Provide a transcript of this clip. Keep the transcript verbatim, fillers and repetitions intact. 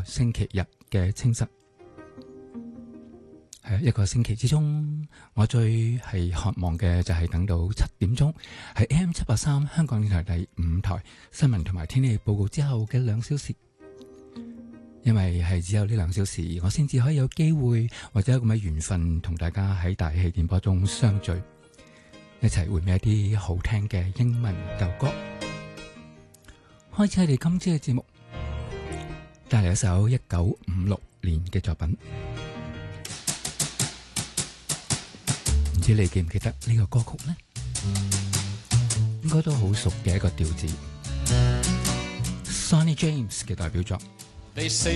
個星期日嘅清晨。係一個星期之中，我最係渴望嘅就係等到七點鐘，係 A M 七八三香港電台第五台新聞同埋天氣報告之後嘅兩小時。因為係只有呢兩小時，我先至可以有機會或者有咁嘅緣分，同大家喺大氣電波中相聚，一齊回味一啲好聽嘅英文舊歌。開始我哋今朝嘅節目，帶嚟一首一九五六年嘅作品。唔知你記唔記得呢個歌曲呢？應該都好熟嘅一個調子，Sonny James 嘅代表作。